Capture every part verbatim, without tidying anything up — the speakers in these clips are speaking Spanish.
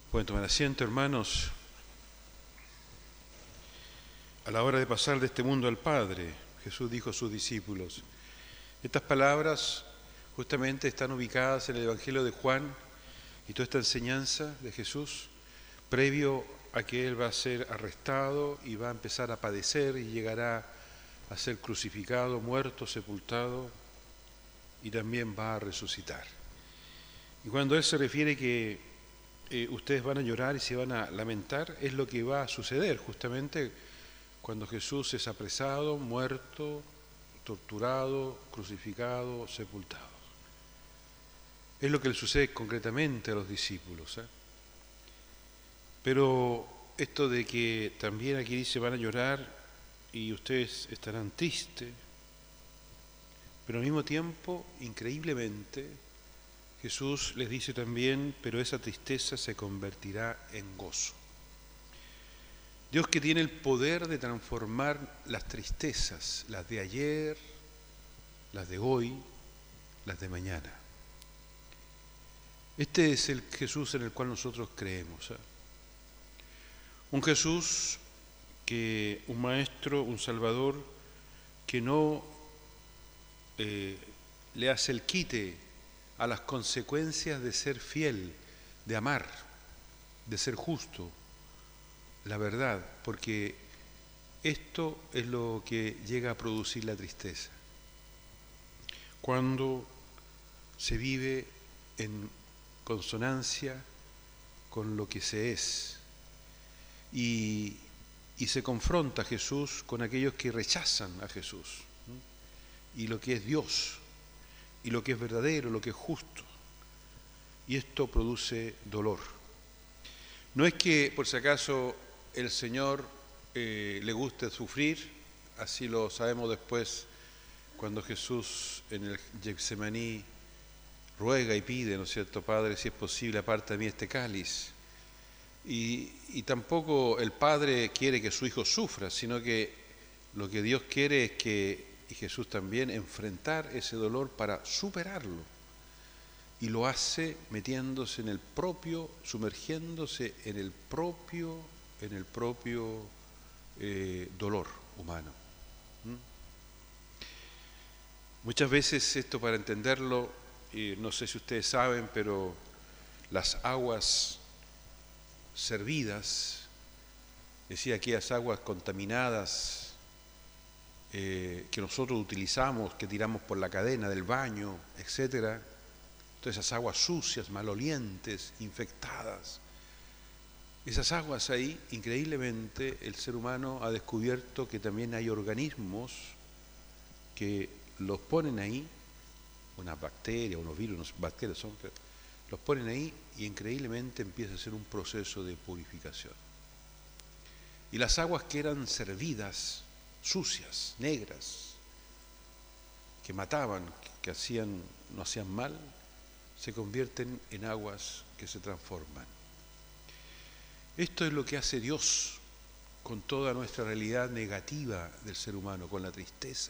Pueden tomar asiento, hermanos. A la hora de pasar de este mundo al Padre, Jesús dijo a sus discípulos. Estas palabras justamente están ubicadas en el Evangelio de Juan y toda esta enseñanza de Jesús, previo a que Él va a ser arrestado y va a empezar a padecer y llegará a ser crucificado, muerto, sepultado y también va a resucitar. Y cuando Él se refiere que eh, ustedes van a llorar y se van a lamentar, es lo que va a suceder justamente cuando Jesús es apresado, muerto, torturado, crucificado, sepultado. Es lo que le sucede concretamente a los discípulos. ¿eh? Pero esto de que también aquí dice van a llorar y ustedes estarán tristes, pero al mismo tiempo, increíblemente, Jesús les dice también, pero esa tristeza se convertirá en gozo. Dios que tiene el poder de transformar las tristezas, las de ayer, las de hoy, las de mañana. Este es el Jesús en el cual nosotros creemos. ¿eh? Un Jesús que, un maestro, un salvador, que no eh, le hace el quite a las consecuencias de ser fiel, de amar, de ser justo, la verdad, porque esto es lo que llega a producir la tristeza. Cuando se vive en consonancia con lo que se es y, y se confronta a Jesús con aquellos que rechazan a Jesús, ¿no? Y lo que es Dios, y lo que es verdadero, lo que es justo. Y esto produce dolor. No es que, por si acaso, el Señor eh, le guste sufrir, así lo sabemos después cuando Jesús en el Getsemaní ruega y pide, ¿no es cierto, Padre, si es posible, aparta de mí este cáliz. Y, y tampoco el Padre quiere que su Hijo sufra, sino que lo que Dios quiere es que, y Jesús también, enfrentar ese dolor para superarlo. Y lo hace metiéndose en el propio, sumergiéndose en el propio, en el propio eh, dolor humano. ¿Mm? Muchas veces esto, para entenderlo, eh, no sé si ustedes saben, pero las aguas servidas, es decir, aquellas aguas contaminadas eh, que nosotros utilizamos, que tiramos por la cadena del baño, etcétera, todas esas aguas sucias, malolientes, infectadas, esas aguas ahí, increíblemente, el ser humano ha descubierto que también hay organismos que los ponen ahí, unas bacterias, unos virus, unas bacterias son, los ponen ahí y increíblemente empieza a ser un proceso de purificación. Y las aguas que eran servidas, sucias, negras, que mataban, que hacían, no hacían mal, se convierten en aguas que se transforman. Esto es lo que hace Dios con toda nuestra realidad negativa del ser humano, con la tristeza.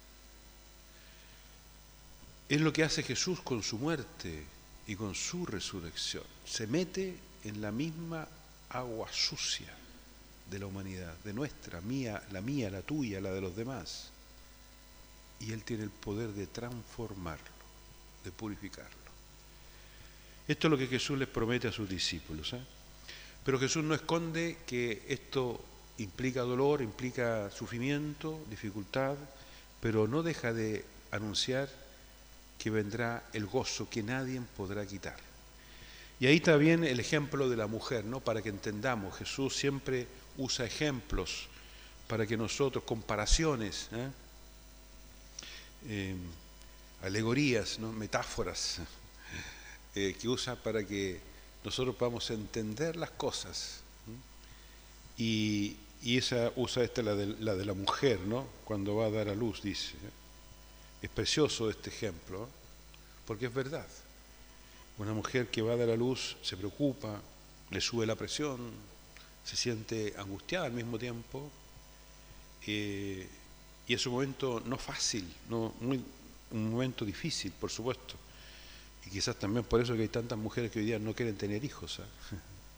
Es lo que hace Jesús con su muerte y con su resurrección. Se mete en la misma agua sucia de la humanidad, de nuestra, mía, la mía, la tuya, la de los demás. Y Él tiene el poder de transformarlo, de purificarlo. Esto es lo que Jesús les promete a sus discípulos. ¿eh? Pero Jesús no esconde que esto implica dolor, implica sufrimiento, dificultad, pero no deja de anunciar que vendrá el gozo que nadie podrá quitar. Y ahí está bien el ejemplo de la mujer, ¿no? Para que entendamos, Jesús siempre usa ejemplos para que nosotros, comparaciones, ¿eh? Eh, alegorías, ¿no? Metáforas, eh, que usa para que nosotros podamos entender las cosas. ¿eh? Y, y esa usa esta la de, la de la mujer, ¿no? Cuando va a dar a luz, dice. ¿eh? Es precioso este ejemplo, ¿eh? Porque es verdad. Una mujer que va a dar a luz se preocupa, le sube la presión, se siente angustiada al mismo tiempo, eh, y es un momento no fácil, no, muy, un momento difícil, por supuesto. Y quizás también por eso que hay tantas mujeres que hoy día no quieren tener hijos. ¿eh?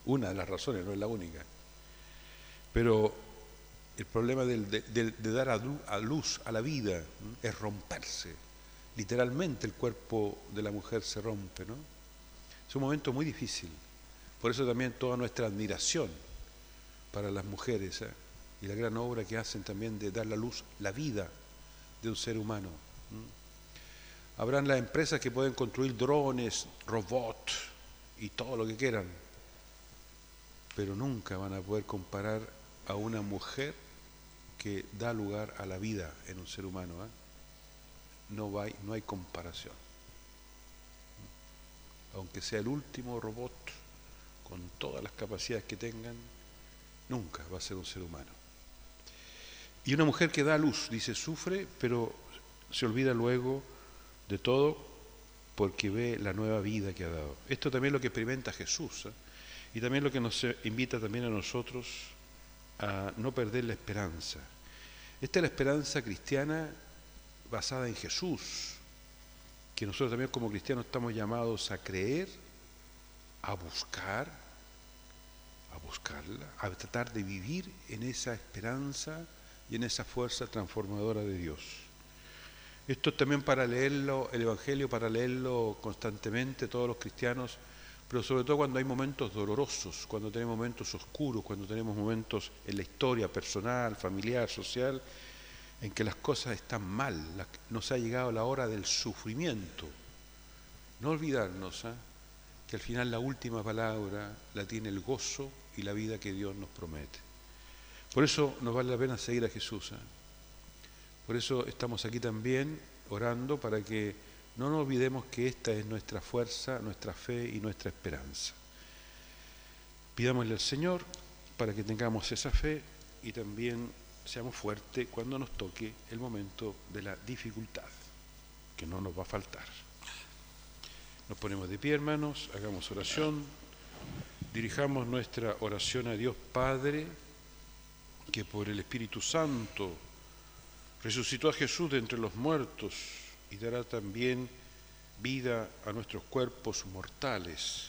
una de las razones, no es la única. Pero el problema del, de, de, de dar a luz, a luz a la vida, ¿no?, es romperse. Literalmente el cuerpo de la mujer se rompe, ¿no? Es un momento muy difícil. Por eso también toda nuestra admiración para las mujeres, ¿eh?, y la gran obra que hacen también de dar a luz la vida de un ser humano. ¿Mm? Habrán las empresas que pueden construir drones, robots y todo lo que quieran, pero nunca van a poder comparar a una mujer que da lugar a la vida en un ser humano, ¿eh? No hay, no hay comparación. Aunque sea el último robot, con todas las capacidades que tengan, nunca va a ser un ser humano. Y una mujer que da luz, dice, sufre, pero se olvida luego de todo porque ve la nueva vida que ha dado. Esto también es lo que experimenta Jesús, ¿eh? Y también lo que nos invita también a nosotros a no perder la esperanza. Esta es la esperanza cristiana basada en Jesús, que nosotros también como cristianos estamos llamados a creer, a buscar, a buscarla, a tratar de vivir en esa esperanza y en esa fuerza transformadora de Dios. Esto también para leerlo, el Evangelio, para leerlo constantemente todos los cristianos, pero sobre todo cuando hay momentos dolorosos, cuando tenemos momentos oscuros, cuando tenemos momentos en la historia personal, familiar, social, en que las cosas están mal, nos ha llegado la hora del sufrimiento. No olvidarnos, ¿eh?, que al final la última palabra la tiene el gozo y la vida que Dios nos promete. Por eso nos vale la pena seguir a Jesús, ¿eh? Por eso estamos aquí también orando para que no nos olvidemos que esta es nuestra fuerza, nuestra fe y nuestra esperanza. Pidámosle al Señor para que tengamos esa fe y también seamos fuertes cuando nos toque el momento de la dificultad, que no nos va a faltar. Nos ponemos de pie, hermanos, hagamos oración, dirijamos nuestra oración a Dios Padre, que por el Espíritu Santo resucitó a Jesús de entre los muertos y dará también vida a nuestros cuerpos mortales,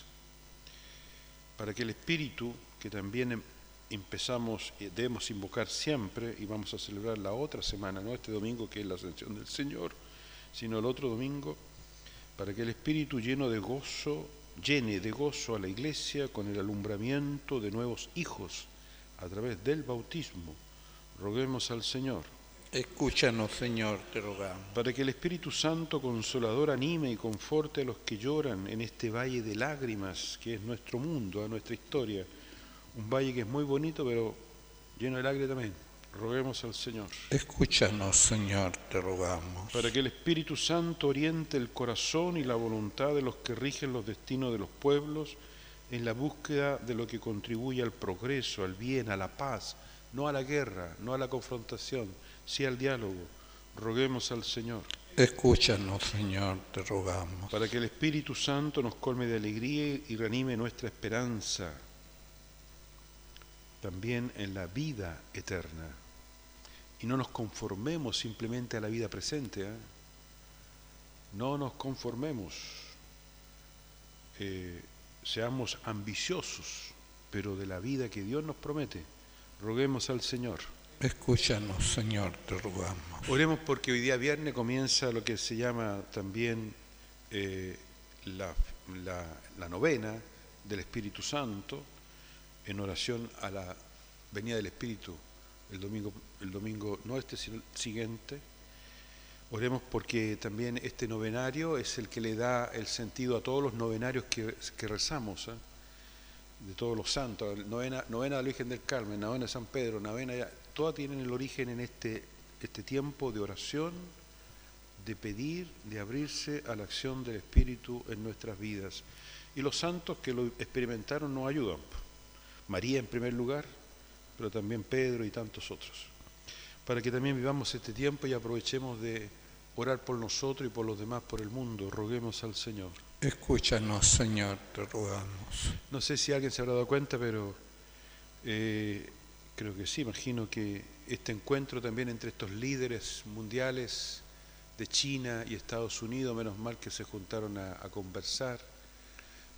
para que el Espíritu, que también empezamos, debemos invocar siempre, y vamos a celebrar la otra semana, no este domingo que es la ascensión del Señor, sino el otro domingo, para que el Espíritu lleno de gozo, llene de gozo a la Iglesia con el alumbramiento de nuevos hijos a través del bautismo. Roguemos al Señor. Escúchanos, Señor, te rogamos. Para que el Espíritu Santo Consolador anime y conforte a los que lloran en este valle de lágrimas que es nuestro mundo, a nuestra historia. Un valle que es muy bonito, pero lleno de lágrimas también. Roguemos al Señor. Escúchanos, Señor, te rogamos. Para que el Espíritu Santo oriente el corazón y la voluntad de los que rigen los destinos de los pueblos en la búsqueda de lo que contribuye al progreso, al bien, a la paz, no a la guerra, no a la confrontación, sí al diálogo. Roguemos al Señor. Escúchanos, Señor, te rogamos. Para que el Espíritu Santo nos colme de alegría y reanime nuestra esperanza, también en la vida eterna. Y no nos conformemos simplemente a la vida presente, ¿eh? No nos conformemos. Eh, seamos ambiciosos, pero de la vida que Dios nos promete. Roguemos al Señor. Escúchanos, Señor, te rogamos. Oremos porque hoy día viernes comienza lo que se llama también eh, la, la, la novena del Espíritu Santo, en oración a la venida del Espíritu el domingo, el domingo no este, sino el siguiente. Oremos porque también este novenario es el que le da el sentido a todos los novenarios que, que rezamos, ¿eh?, de todos los santos, novena, novena de la Virgen del Carmen, novena de San Pedro, novena, ya, todas tienen el origen en este, este tiempo de oración, de pedir, de abrirse a la acción del Espíritu en nuestras vidas. Y los santos que lo experimentaron nos ayudan. María en primer lugar, pero también Pedro y tantos otros. Para que también vivamos este tiempo y aprovechemos de orar por nosotros y por los demás, por el mundo. Roguemos al Señor. Escúchanos, Señor, te rogamos. No sé si alguien se habrá dado cuenta, pero eh, creo que sí, imagino que este encuentro también entre estos líderes mundiales de China y Estados Unidos, menos mal que se juntaron a, a conversar,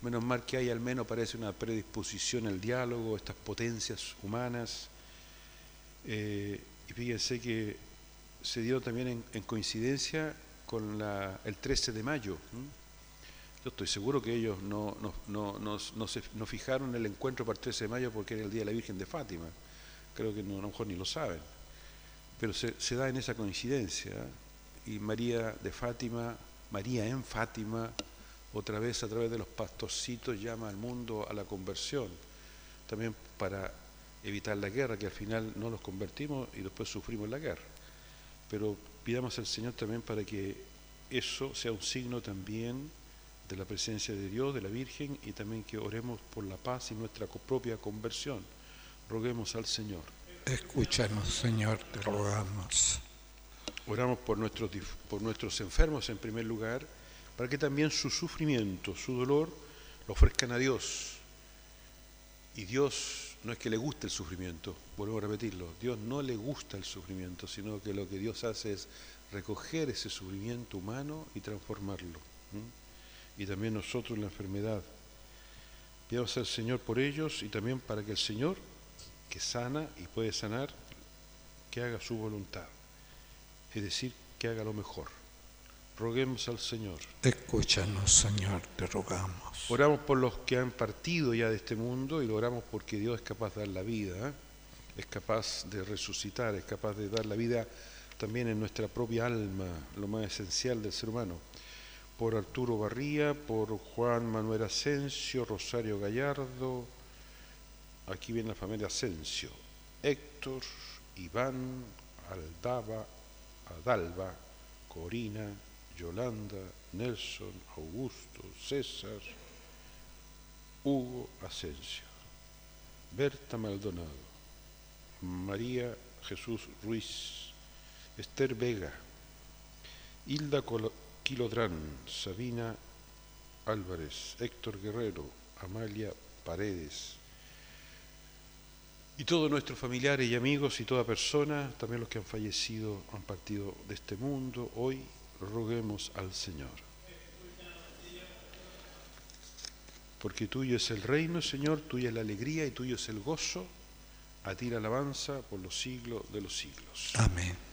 Menos mal que hay al menos, parece, una predisposición al diálogo, estas potencias humanas. Eh, y fíjense que se dio también en, en coincidencia con la, el trece de mayo. ¿Mm? Yo estoy seguro que ellos no, no, no, no, no, se, no fijaron el encuentro para el trece de mayo porque era el Día de la Virgen de Fátima. Creo que no, a lo mejor ni lo saben. Pero se, se da en esa coincidencia. Y María de Fátima, María en Fátima, otra vez a través de los pastorcitos llama al mundo a la conversión. También para evitar la guerra, que al final no nos convertimos y después sufrimos la guerra. Pero pidamos al Señor también para que eso sea un signo también de la presencia de Dios, de la Virgen, y también que oremos por la paz y nuestra propia conversión. Roguemos al Señor. Escúchanos, Señor, te rogamos. Oramos por nuestros, por nuestros enfermos en primer lugar, para que también su sufrimiento, su dolor, lo ofrezcan a Dios. Y Dios no es que le guste el sufrimiento, vuelvo a repetirlo, Dios no le gusta el sufrimiento, sino que lo que Dios hace es recoger ese sufrimiento humano y transformarlo. ¿Mm? Y también nosotros la enfermedad. Pidamos al Señor por ellos y también para que el Señor, que sana y puede sanar, que haga su voluntad, es decir, que haga lo mejor. Roguemos al Señor. Escúchanos, Señor, te rogamos. Oramos por los que han partido ya de este mundo y lo oramos porque Dios es capaz de dar la vida, ¿eh? Es capaz de resucitar, es capaz de dar la vida también en nuestra propia alma, lo más esencial del ser humano. Por Arturo Barría, por Juan Manuel Asensio, Rosario Gallardo, aquí viene la familia Asensio, Héctor, Iván, Aldaba, Adalba, Corina, Yolanda, Nelson, Augusto, César, Hugo Asensio, Berta Maldonado, María Jesús Ruiz, Esther Vega, Hilda Quilodrán, Sabina Álvarez, Héctor Guerrero, Amalia Paredes, y todos nuestros familiares y amigos y toda persona, también los que han fallecido, han partido de este mundo, hoy roguemos al Señor. Porque tuyo es el reino, Señor, tuya es la alegría y tuyo es el gozo, a ti la alabanza por los siglos de los siglos. Amén.